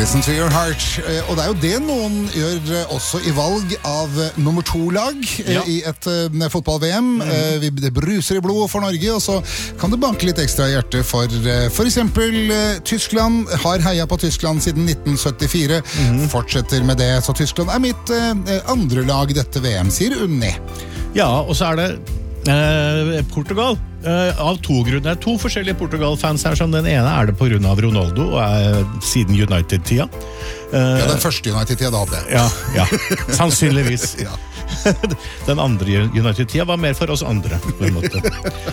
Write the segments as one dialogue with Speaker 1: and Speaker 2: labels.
Speaker 1: Listen to your heart. Og det jo det noen gjør også i valg av nummer 2-lag i et fotball-VM. Det bruser i blodet for Norge, og så kan det banke litt ekstra i hjertet for eksempel Tyskland. Har heia på Tyskland siden 1974. Fortsetter med det, så Tyskland mitt andre lag dette VM, sier Unni.
Speaker 2: Ja, og så det Portugal. Av 2 grunner. 2 forskjellige Portugal-fans her, som den ene det på grunn av Ronaldo, og siden United-tida.
Speaker 1: Ja, den første United-tida da ble.
Speaker 2: Ja, sannsynligvis. Ja. Den andre United-tida var mer for oss andre, på en måte.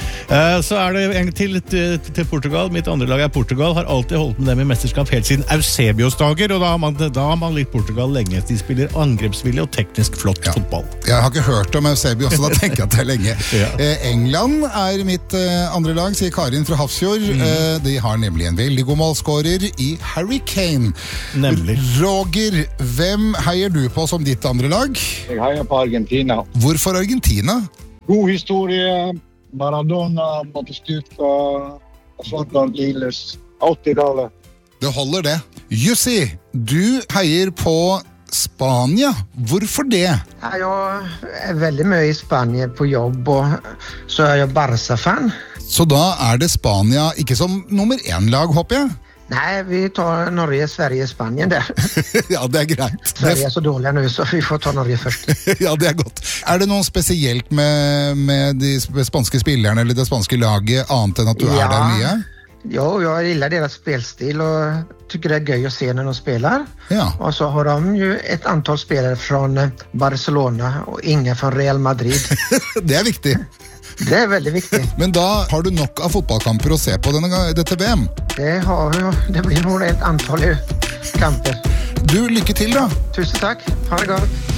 Speaker 2: Så det en til Portugal. Mitt andre lag Portugal. Har alltid holdt med dem i mesterskap helt siden Eusebios dager, og da har man likt Portugal lenge. De spiller angrepsvillig og teknisk flott fotball. Jeg
Speaker 1: har ikke hørt om Eusebio, så da tenker jeg at det lenge. England mitt andre lag, sier Karin fra Hafrsfjord. De har nemlig en veldig god målskårer i Harry Kane.
Speaker 2: Nemlig.
Speaker 1: Roger, hvem heier du på som ditt andre lag?
Speaker 3: Jeg heier på Argentina.
Speaker 1: Hvorfor Argentina?
Speaker 3: God historie. Maradona måtte styrke Zlatan Iles 80-tallet.
Speaker 1: Det holder det. Jussi, du heier på Spania. Hvorfor det?
Speaker 4: Ja, jeg veldig mye i Spania på jobb, og så jeg Barca-fan.
Speaker 1: Så da det Spania ikke som nummer 1-lag, håper jeg?
Speaker 4: Nej, vi tar Norge, Sverige, Spanien där.
Speaker 1: Ja, det greit.
Speaker 4: Sverige så dåliga nu, så vi får ta Norge først.
Speaker 1: Ja, det godt. Det noe spesielt med de spanske spillerne eller det spanske laget, annet enn at du der mye?
Speaker 4: Jo, jag gillar deras spelstil och tycker det gøy å se när de spelar.
Speaker 1: Ja.
Speaker 4: Och så har de ju ett antal spelare från Barcelona och inga från Real Madrid.
Speaker 1: Det viktig.
Speaker 4: Det veldig viktig.
Speaker 1: Men da har du nok av fotballkamper å se på dette VM?
Speaker 4: Det har vi jo. Det blir noen et antall kamper.
Speaker 1: Du, lykke til da.
Speaker 4: Tusen takk. Ha det godt.